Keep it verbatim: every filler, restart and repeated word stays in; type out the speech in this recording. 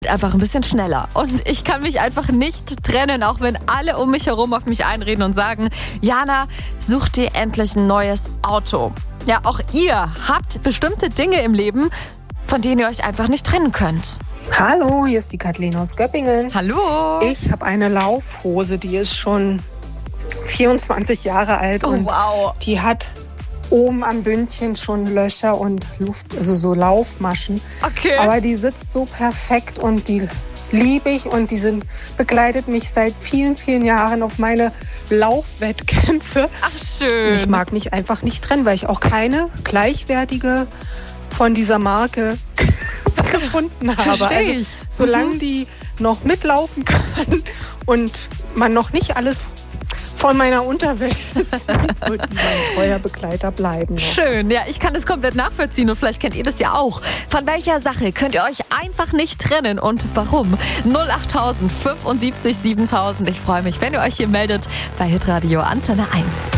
einfach ein bisschen schneller. Und ich kann mich einfach nicht trennen, auch wenn alle um mich herum auf mich einreden und sagen, Jana, such dir endlich ein neues Auto. Ja, auch ihr habt bestimmte Dinge im Leben, von denen ihr euch einfach nicht trennen könnt. Hallo, hier ist die Kathleen aus Göppingen. Hallo. Ich habe eine Laufhose, die ist schon vierundzwanzig Jahre alt Oh, und wow. die hat oben am Bündchen schon Löcher und Luft, also so Laufmaschen. Okay. Aber die sitzt so perfekt und die liebe ich und die sind, begleitet mich seit vielen, vielen Jahren auf meine Laufwettkämpfe. Ach, schön. Ich mag mich einfach nicht trennen, weil ich auch keine gleichwertige von dieser Marke gefunden habe. Verstehe ich. Also, solange Mhm. die noch mitlaufen kann und man noch nicht alles von meiner Unterwäsche sieht, wird die mein treuer Begleiter bleiben. Noch. Schön, ja, ich kann das komplett nachvollziehen und vielleicht kennt ihr das ja auch. Von welcher Sache könnt ihr euch einfach nicht trennen und warum? null acht tausend fünfundsiebzig siebentausend. Ich freue mich, wenn ihr euch hier meldet bei Hitradio Antenne eins.